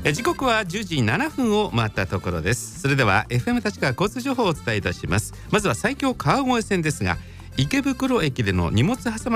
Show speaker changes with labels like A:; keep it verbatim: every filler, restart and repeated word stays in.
A: え時刻はじゅうじななふんを回ったところです。それでは エフエム 立川交通情報をお伝えいたします。まずは埼京川越線ですが、池袋駅での荷物挟ま